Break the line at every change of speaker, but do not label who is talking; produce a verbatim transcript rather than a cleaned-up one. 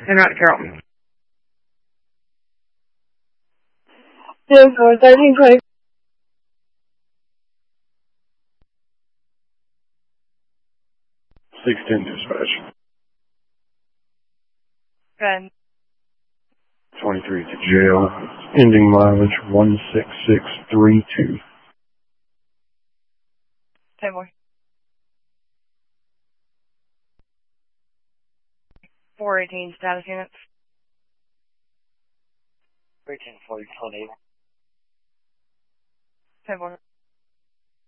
and route to Carrollton.
Zero four thirteen twenty.
six ten dispatch.
Good.
twenty-three to jail. Ending mileage one six six three two.
Ten more. four eighteen status units.
thirteen forty twenty.
Ten more.